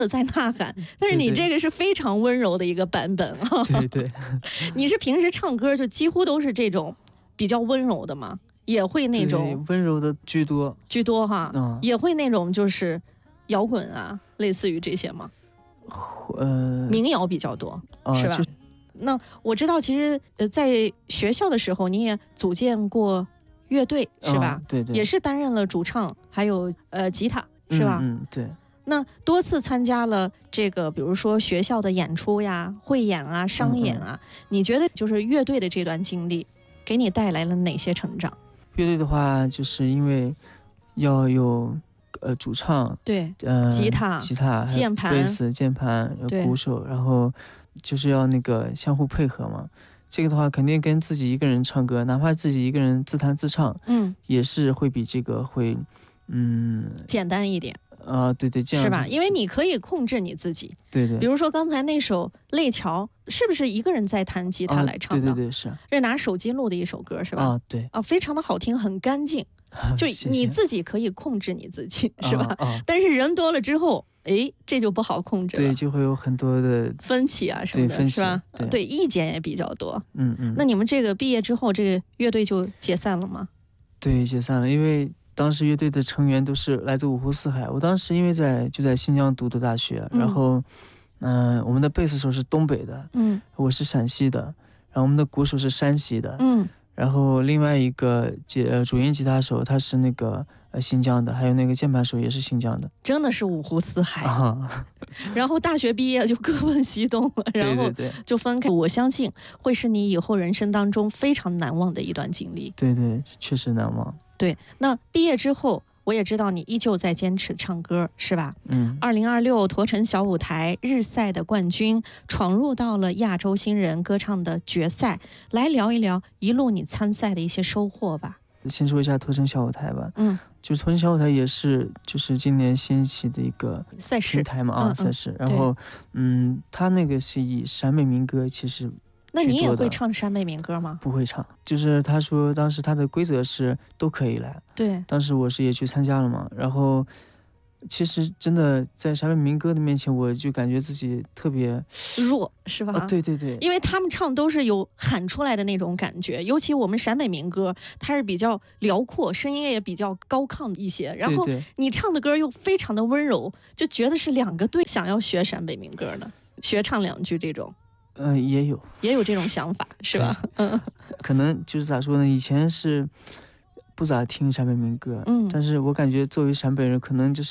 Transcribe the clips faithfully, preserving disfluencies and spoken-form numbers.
在呐喊，但是你这个是非常温柔的一个版本啊。 对对， 你是平时唱歌就几乎都是这种比较温柔的吗？也会那种温柔的居多居多哈、 嗯， 也会那种就是摇滚啊，类似于这些吗？ 呃， 民谣比较多、 呃、 是吧？那我知道，其实呃，在学校的时候你也组建过乐队是吧、 嗯？对对， 也是担任了主唱，还有呃吉他是吧？ 嗯，嗯对。 那多次参加了这个，比如说学校的演出呀、汇演啊、商演啊，嗯嗯你觉得就是乐队的这段经历给你带来了哪些成长？ 乐队的话，就是因为要有呃主唱， 对， 呃吉他、 吉他、 键盘、 贝斯、键盘、有鼓手，然后就是要那个相互配合嘛。这个的话，肯定跟自己一个人唱歌，哪怕自己一个人自弹自唱， 嗯， 也是会比这个会嗯简单一点。 啊、呃，对对，这样是吧？因为你可以控制你自己。 对对。 比如说刚才那首《泪桥》，是不是一个人在弹吉他来唱的？ 啊、对对对，是。 是拿手机录的一首歌，是吧？ 啊，对。 啊，非常的好听，很干净。就你自己可以控制你自己， 谢谢是吧、 啊啊？ 但是人多了之后，哎，这就不好控制了。 对，就会有很多的分歧啊什么的，是吧？ 对, 对，意见也比较多。 嗯嗯。 那你们这个毕业之后，这个乐队就解散了吗？ 对，解散了，因为当时乐队的成员都是来自五湖四海。我当时因为在就在新疆读的大学， 嗯、 然后，嗯、呃，我们的贝斯手是东北的， 嗯， 我是陕西的，然后我们的鼓手是山西的， 嗯， 然后另外一个吉呃主音吉他手他是那个呃新疆的，还有那个键盘手也是新疆的， 真的是五湖四海。 啊、 然后大学毕业就各奔西东了，然后就分开。 对对对， 我相信会是你以后人生当中非常难忘的一段经历。 对对，确实难忘。 对，那毕业之后，我也知道你依旧在坚持唱歌，是吧？ 嗯。 二零二六驼城小舞台日赛的冠军，闯入到了亚洲新人歌唱的决赛，来聊一聊一路你参赛的一些收获吧。 先说一下驼城小舞台吧， 嗯， 就是驼城小舞台也是就是今年兴起的一个赛事平台嘛，啊、 嗯嗯、 赛事，然后嗯，它那个是以陕北民歌，其实。 那你也会唱陕北民歌吗？ 不会唱，就是他说当时他的规则是都可以来。 对， 当时我是也去参加了嘛，然后其实真的在陕北民歌的面前，我就感觉自己特别弱，是吧？ 啊，对对对， 因为他们唱都是有喊出来的那种感觉，尤其我们陕北民歌，它是比较辽阔，声音也比较高亢一些，然后你唱的歌又非常的温柔，就觉得是两个队想要学陕北民歌呢，学唱两句这种。 嗯、呃，也有也有这种想法，是吧？嗯， 可能就是咋说呢？以前是不咋听陕北民歌， 嗯， 但是我感觉作为陕北人，可能就是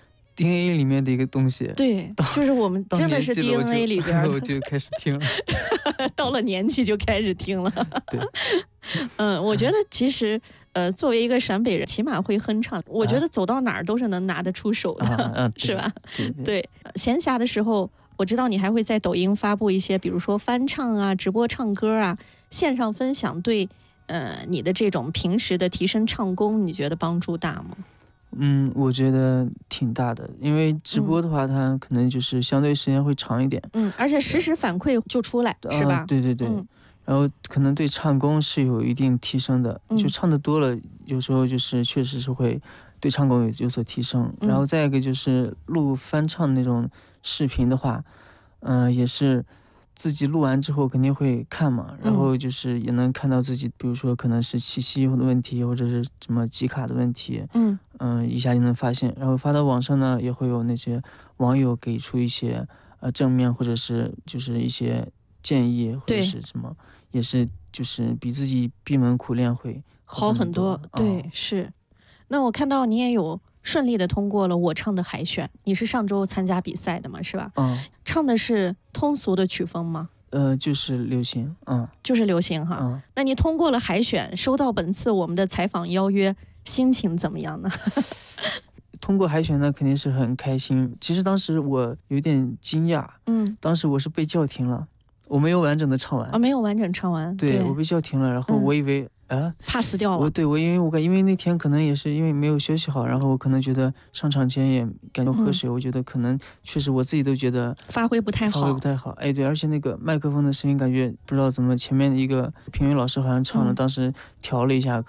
D N A 里面的一个东西。 对，就是我们真的是 D N A 里边， 我就开始听了， 到了年纪就开始听了。 对， 嗯，我觉得其实呃，作为一个陕北人，起码会哼唱，我觉得走到哪儿都是能拿得出手的， 啊啊、 是吧？ 对 对, 对，闲暇的时候。我知道你还会在抖音发布一些，比如说翻唱啊、直播唱歌啊、线上分享对，呃，你的这种平时的提升唱功，你觉得帮助大吗？ 嗯，我觉得挺大的，因为直播的话，嗯、它可能就是相对时间会长一点， 嗯，而且实时反馈就出来，是吧？ 呃、对对对、嗯，然后可能对唱功是有一定提升的， 嗯、 就唱得多了，有时候就是确实是会对唱功有有所提升， 嗯、 然后再一个就是录翻唱那种视频的话，嗯、呃，也是自己录完之后肯定会看嘛，然后就是也能看到自己，比如说可能是气息的问题，或者是什么集卡的问题， 嗯嗯、呃，一下就能发现，然后发到网上呢，也会有那些网友给出一些呃正面或者是就是一些建议或者是什么，也是就是比自己闭门苦练会好很多， 很多对、 哦， 是。那我看到你也有顺利的通过了我唱的海选，你是上周参加比赛的嘛，是吧？ 嗯， 唱的是通俗的曲风吗？ 呃，就是流行，嗯， 就是流行哈。 嗯， 那你通过了海选，收到本次我们的采访邀约，心情怎么样呢？ 通过海选呢，肯定是很开心。其实当时我有点惊讶， 嗯， 当时我是被叫停了，我没有完整的唱完啊、哦，没有完整唱完， 对， 对我被叫停了，然后我以为。嗯啊 pass 掉了。 我对我因为我感因为那天可能也是因为没有休息好，然后我可能觉得上场前也感觉喝水、嗯、我觉得可能确实我自己都觉得发挥不太好， 发挥不太好。哎，对，而且那个麦克风的声音感觉不知道怎么前面一个评委老师好像唱了、嗯、当时调了一下，